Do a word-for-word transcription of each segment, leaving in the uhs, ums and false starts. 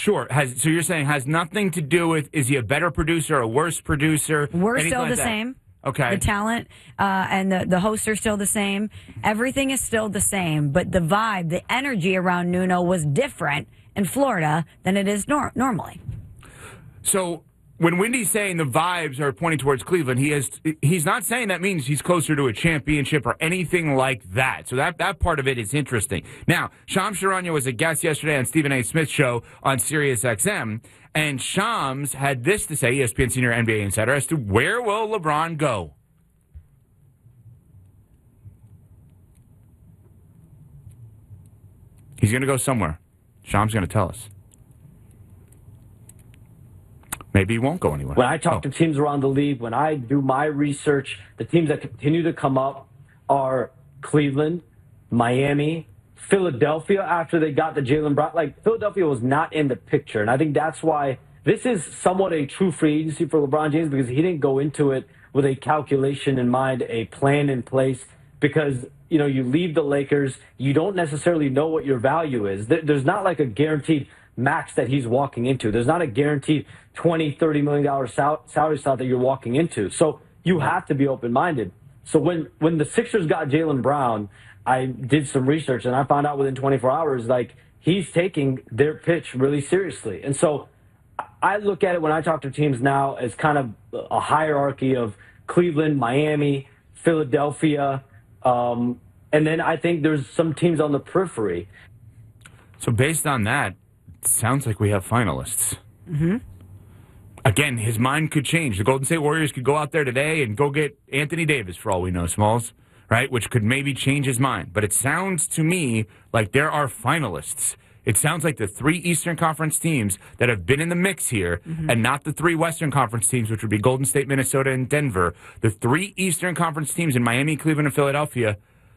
Sure. Has so you're saying has nothing to do with is he a better producer, a worse producer? We're anything still like the that? same. Okay. The talent uh, and the, the hosts are still the same. Everything is still the same, but the vibe, the energy around Nuno was different in Florida than it is nor- normally. So when Wendy's saying the vibes are pointing towards Cleveland, he has he's not saying that means he's closer to a championship or anything like that. So that, that part of it is interesting. Now, Shams Charania was a guest yesterday on Stephen A. Smith's show on Sirius X M, and Shams had this to say, E S P N senior N B A insider, as to where will LeBron go? He's going to go somewhere. Shams going to tell us. Maybe he won't go anywhere. When I talk oh. to teams around the league, when I do my research, the teams that continue to come up are Cleveland, Miami, Philadelphia after they got the Jaylen Brown. Like, Philadelphia was not in the picture. And I think that's why this is somewhat a true free agency for LeBron James, because he didn't go into it with a calculation in mind, a plan in place, because, you know, you leave the Lakers, you don't necessarily know what your value is. There's not like a guaranteed max that he's walking into. There's not a guaranteed twenty, thirty million dollars sal- salary slot that you're walking into. So you have to be open-minded. So when, when the Sixers got Jaylen Brown, I did some research and I found out within twenty-four hours, like, he's taking their pitch really seriously. And so I look at it when I talk to teams now as kind of a hierarchy of Cleveland, Miami, Philadelphia, um, and then I think there's some teams on the periphery. So based on that, it sounds like we have finalists. Mm-hmm. Again, his mind could change. The Golden State Warriors could go out there today and go get Anthony Davis, for all we know, Smalls, right? Which could maybe change his mind. But it sounds to me like there are finalists. It sounds like the three Eastern Conference teams that have been in the mix here, mm-hmm. and not the three Western Conference teams, which would be Golden State, Minnesota, and Denver. The three Eastern Conference teams in Miami, Cleveland, and Philadelphia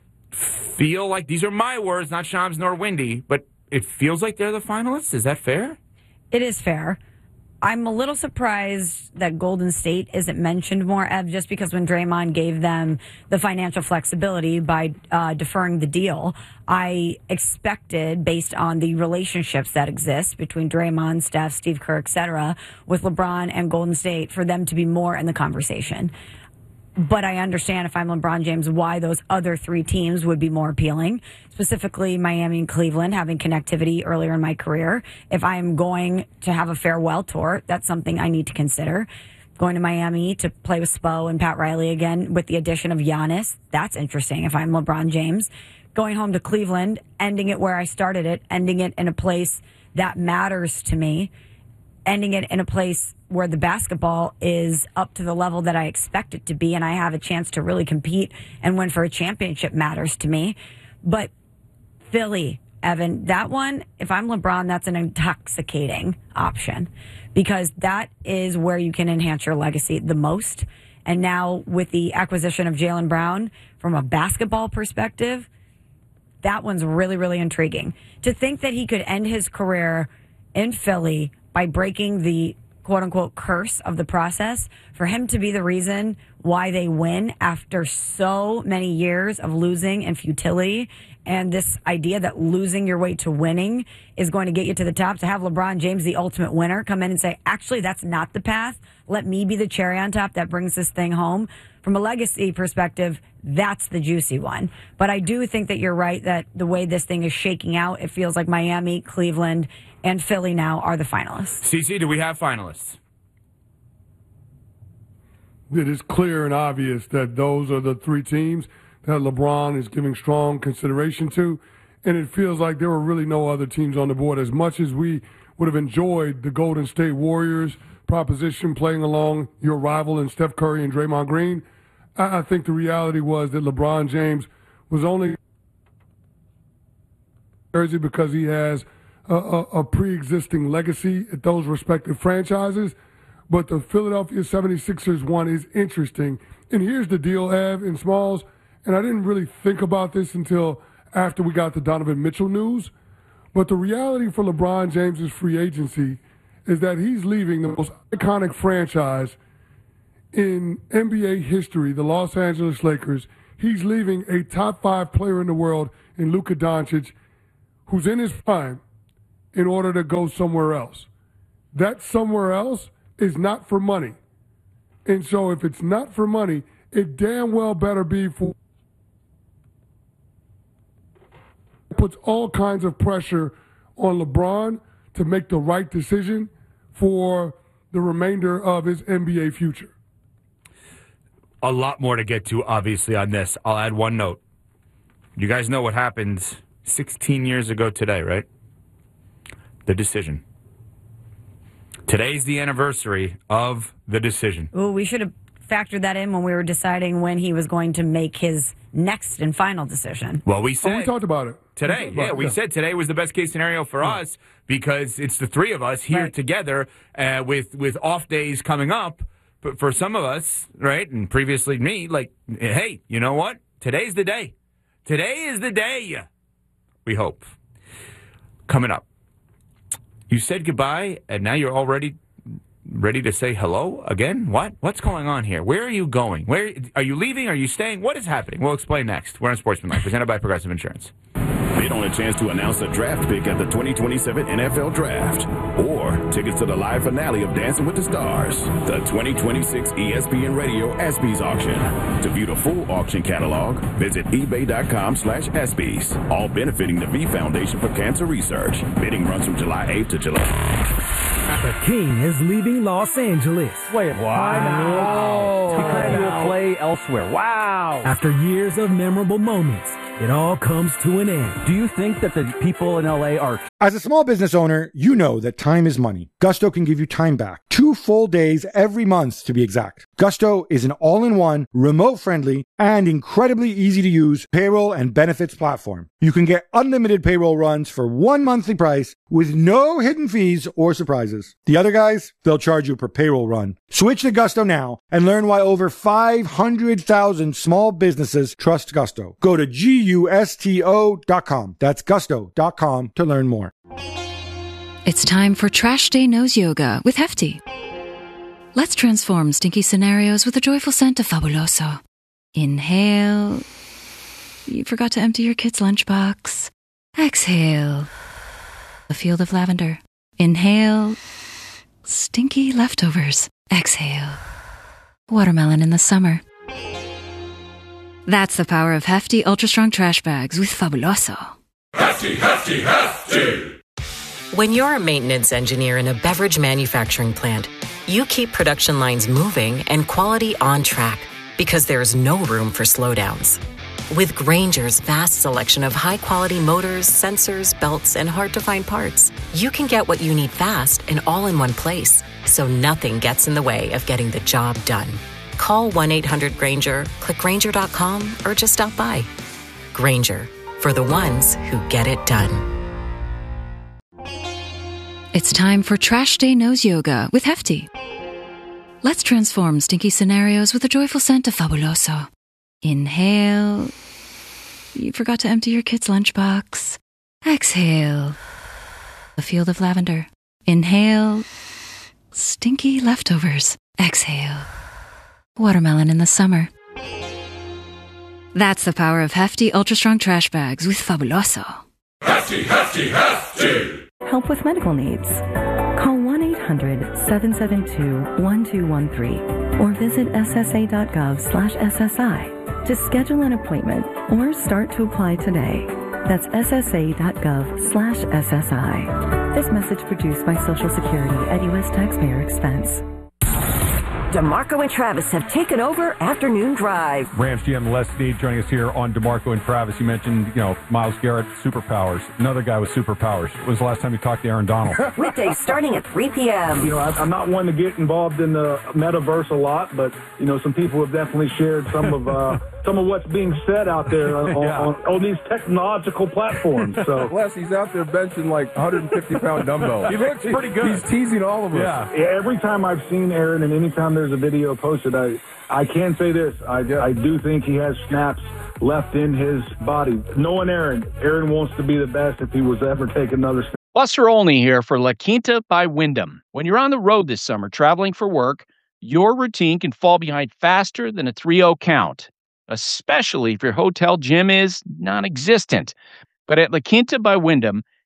feel like, these are my words, not Shams nor Wendy, but it feels like they're the finalists. Is that fair? It is fair. I'm a little surprised that Golden State isn't mentioned more, Ev, just because when Draymond gave them the financial flexibility by uh, deferring the deal, I expected, based on the relationships that exist between Draymond, Steph, Steve Kerr, et cetera, with LeBron and Golden State, for them to be more in the conversation. But I understand, if I'm LeBron James, why those other three teams would be more appealing, specifically Miami and Cleveland, having connectivity earlier in my career. If I'm going to have a farewell tour, that's something I need to consider. Going to Miami to play with Spo and Pat Riley again with the addition of Giannis, that's interesting if I'm LeBron James. Going home to Cleveland, ending it where I started it, ending it in a place that matters to me, ending it in a place where the basketball is up to the level that I expect it to be, and I have a chance to really compete and win for a championship matters to me. But Philly, Evan, that one, if I'm LeBron, that's an intoxicating option, because that is where you can enhance your legacy the most. And now with the acquisition of Jaylen Brown, from a basketball perspective, that one's really, really intriguing. To think that he could end his career in Philly by breaking the quote-unquote curse of the process, for him to be the reason why they win after so many years of losing and futility, and this idea that losing your way to winning is going to get you to the top, to have LeBron James, the ultimate winner, come in and say, actually, that's not the path. Let me be the cherry on top that brings this thing home. From a legacy perspective, that's the juicy one. But I do think that you're right that the way this thing is shaking out, it feels like Miami, Cleveland, and Philly now are the finalists. C C, do we have finalists? It is clear and obvious that those are the three teams that LeBron is giving strong consideration to, and it feels like there were really no other teams on the board. As much as we would have enjoyed the Golden State Warriors proposition playing along your rival in Steph Curry and Draymond Green, I, I think the reality was that LeBron James was only jersey because he has a, a, a pre-existing legacy at those respective franchises. But the Philadelphia seventy-sixers one is interesting. And here's the deal, Ev and Smalls, and I didn't really think about this until after we got the Donovan Mitchell news, but the reality for LeBron James' free agency is that he's leaving the most iconic franchise in N B A history, the Los Angeles Lakers. He's leaving a top five player in the world in Luka Doncic, who's in his prime, in order to go somewhere else. That somewhere else is not for money. And so if it's not for money, it damn well better be for puts all kinds of pressure on LeBron to make the right decision for the remainder of his N B A future. A lot more to get to, obviously, on this. I'll add one note. You guys know what happened sixteen years ago today, right? The decision. Today's the anniversary of the decision. Ooh, we should have factored that in when we were deciding when he was going to make his next and final decision. Well, we said... Oh, we talked about it. Today, yeah, we yeah. said today was the best case scenario for yeah. us because it's the three of us here right. together uh, with with off days coming up. But for some of us, right, and previously me, like, hey, you know what? Today's the day. Today is the day. We hope. Coming up, you said goodbye, and now you're already ready to say hello again? What? What's going on here? Where are you going? Where are you leaving? Are you staying? What is happening? We'll explain next. We're on Sportsmanlike, presented by Progressive Insurance. Bid on a chance to announce a draft pick at the twenty twenty-seven N F L Draft, or tickets to the live finale of Dancing with the Stars, the twenty twenty-six E S P N Radio ESPYs auction. To view the full auction catalog, visit ebay.com slash ESPYs, all benefiting the V Foundation for Cancer Research. Bidding runs from July eighth to July. The King is leaving Los Angeles. Wait, wow. Because he will play elsewhere. Wow. After years of memorable moments, it all comes to an end. Do you think that the people in L A are... As a small business owner, you know that time is money. Gusto can give you time back. Two full days every month, to be exact. Gusto is an all-in-one, remote-friendly, and incredibly easy-to-use payroll and benefits platform. You can get unlimited payroll runs for one monthly price with no hidden fees or surprises. The other guys, they'll charge you per payroll run. Switch to Gusto now and learn why over five hundred thousand small businesses trust Gusto. Go to G U S T O dot com. That's gusto dot com to learn more. It's time for Trash Day Nose Yoga with Hefty. Let's transform stinky scenarios with a joyful scent of Fabuloso. Inhale. You forgot to empty your kid's lunchbox. Exhale. A field of lavender. Inhale. Stinky leftovers. Exhale. Watermelon in the summer. That's the power of Hefty Ultra Strong Trash Bags with Fabuloso. Hefty, Hefty, Hefty! When you're a maintenance engineer in a beverage manufacturing plant, you keep production lines moving and quality on track because there's no room for slowdowns. With Grainger's vast selection of high-quality motors, sensors, belts, and hard-to-find parts, you can get what you need fast and all in one place, so nothing gets in the way of getting the job done. Call one eight hundred Grainger, click Grainger dot com, or just stop by. Grainger, for the ones who get it done. It's time for Trash Day Nose Yoga with Hefty. Let's transform stinky scenarios with a joyful scent of Fabuloso. Inhale. You forgot to empty your kid's lunchbox. Exhale. A field of lavender. Inhale. Stinky leftovers. Exhale. Watermelon in the summer. That's the power of Hefty Ultra Strong Trash Bags with Fabuloso. Hefty, Hefty, Hefty! Help with medical needs. Call one eight hundred seven seven two one two one three or visit S S A dot gov slash S S I to schedule an appointment or start to apply today. That's S S A dot gov slash S S I. This message produced by Social Security at U S taxpayer expense. DeMarco and Travis have taken over Afternoon Drive. Rams G M Les Snead joining us here on DeMarco and Travis. You mentioned, you know, Myles Garrett, superpowers. Another guy with superpowers. When was the last time you talked to Aaron Donald? Weekdays starting at three p.m. You know, I'm not one to get involved in the metaverse a lot, but, you know, some people have definitely shared some of uh, some of what's being said out there on, yeah. on, on these technological platforms. So Les, he's out there benching like one hundred fifty pound dumbbells. He looks pretty good. He's teasing all of us. Yeah. yeah every time I've seen Aaron and anytime there's a video posted, I I can say this. I, I do think he has snaps left in his body. Knowing Aaron, Aaron wants to be the best if he was to ever take another step. Buster Olney here for La Quinta by Wyndham. When you're on the road this summer traveling for work, your routine can fall behind faster than a three oh count, especially if your hotel gym is non-existent. But at La Quinta by Wyndham,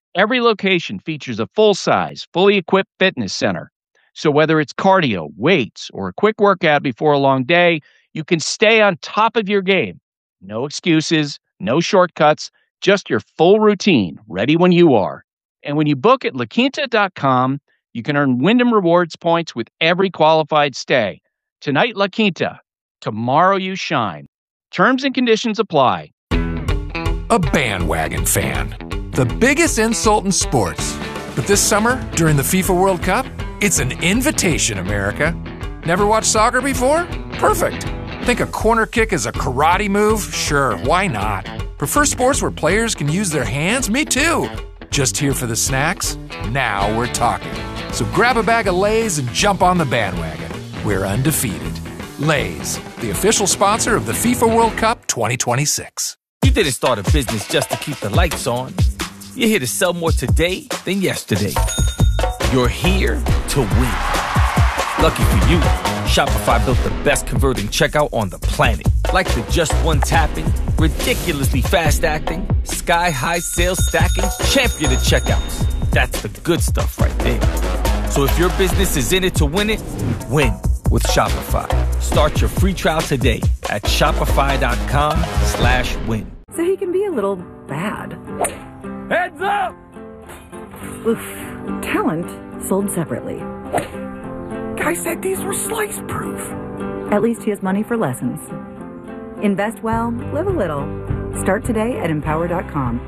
Every location features a full-size, fully equipped fitness center. So whether it's cardio, weights, or a quick workout before a long day, you can stay on top of your game. No excuses, no shortcuts, just your full routine, ready when you are. And when you book at La Quinta dot com, you can earn Wyndham Rewards points with every qualified stay. Tonight, La Quinta. Tomorrow, you shine. Terms and conditions apply. A bandwagon fan. The biggest insult in sports. But this summer, during the FIFA World Cup, it's an invitation, America. Never watched soccer before? Perfect. Think a corner kick is a karate move? Sure, why not? Prefer sports where players can use their hands? Me too. Just here for the snacks? Now we're talking. So grab a bag of Lay's and jump on the bandwagon. We're undefeated. Lay's, the official sponsor of the FIFA World Cup twenty twenty-six. You didn't start a business just to keep the lights on. You're here to sell more today than yesterday. You're here to win. Lucky for you, Shopify built the best converting checkout on the planet. Like the just one tapping, ridiculously fast acting, sky-high sales stacking, champion of checkouts. That's the good stuff right there. So if your business is in it to win it, win with Shopify. Start your free trial today at shopify.com slash win. So he can be a little bad. Heads up! Oof. Talent sold separately. Guy said these were slice proof. At least he has money for lessons. Invest well, live a little. Start today at empower dot com.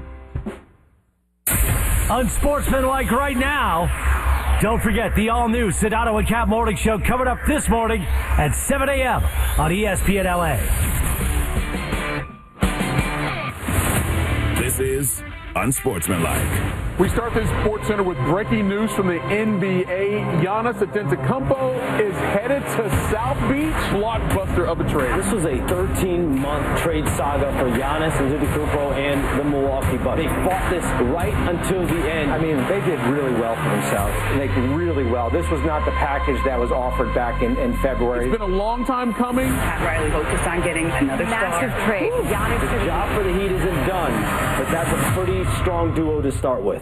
Unsportsmanlike right now. Don't forget the all-new Sedano and Cap Morning Show coming up this morning at seven a.m. on E S P N L A. This is Unsportsmanlike. We start this Sports Center with breaking news from the N B A. Giannis Antetokounmpo is headed to South Beach. Blockbuster of a trade. This was a thirteen-month trade saga for Giannis Antetokounmpo and the Milwaukee Bucks. They fought this right until the end. I mean, they did really well for themselves. Like, really well. This was not the package that was offered back in, in February. It's been a long time coming. Pat Riley focused on getting another Massive star. trade. Giannis The job for the Heat isn't done, but that's a pretty strong duo to start with.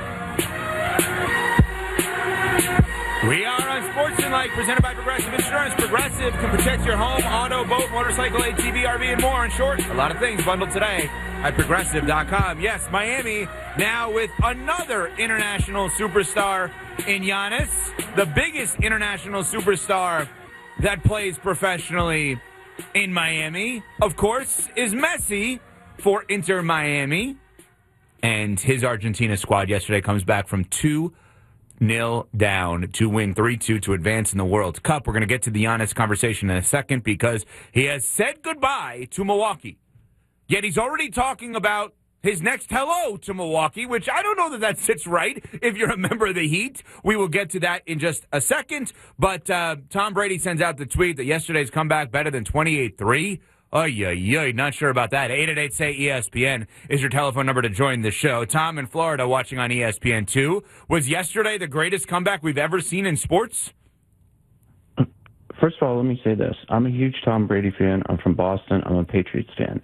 We are on Sportsmanlike, presented by Progressive Insurance. Progressive can protect your home, auto, boat, motorcycle, A T V, R V, and more. In short, a lot of things bundled today at Progressive dot com. Yes, Miami now with another international superstar in Giannis, the biggest international superstar that plays professionally in Miami, of course, is Messi for Inter Miami. And his Argentina squad yesterday comes back from two nil down to win three two to advance in the World Cup. We're going to get to the Giannis conversation in a second because he has said goodbye to Milwaukee. Yet he's already talking about his next hello to Milwaukee, which I don't know that that sits right if you're a member of the Heat. We will get to that in just a second. But uh, Tom Brady sends out the tweet that yesterday's comeback better than twenty-eight three. Ay, ay, ay, not sure about that. eight eight eight, S A Y, E S P N is your telephone number to join the show. Tom in Florida watching on E S P N two. Was yesterday the greatest comeback we've ever seen in sports? First of all, let me say this. I'm a huge Tom Brady fan. I'm from Boston. I'm a Patriots fan.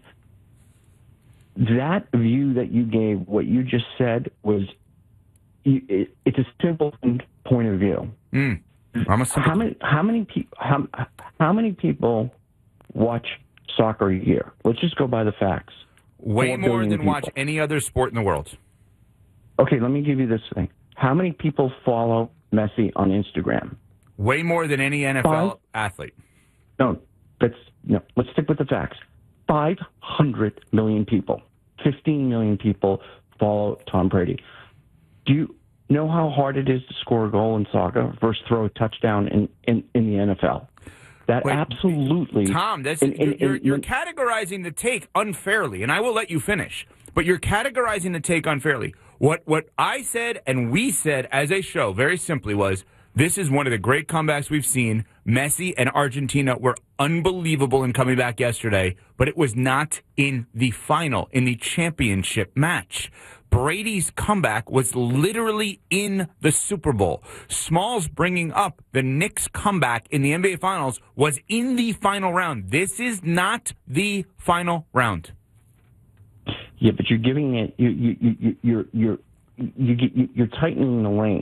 That view that you gave, what you just said, was it, it's a simple point of view. Mm. I'm a how many how many people how, how many people watch soccer a year? Let's just go by the facts. Way more than people. watch any other sport in the world. Okay, let me give you this thing. How many people follow Messi on Instagram? Way more than any N F L Five? athlete. No, let's no. Let's stick with the facts. Five hundred million people, fifteen million people follow Tom Brady. Do you know how hard it is to score a goal in soccer versus throw a touchdown in, in, in the N F L? That Wait, absolutely. Tom, that's, in, in, you're, in, you're categorizing the take unfairly, and I will let you finish. But you're categorizing the take unfairly. What what I said and we said as a show, very simply, was this is one of the great comebacks we've seen. Messi and Argentina were unbelievable in coming back yesterday, but it was not in the final, in the championship match. Brady's comeback was literally in the Super Bowl. Smalls bringing up the Knicks' comeback in the N B A Finals was in the final round. This is not the final round. Yeah, but you're giving it. You you you you're you're you, you, you're tightening the lane.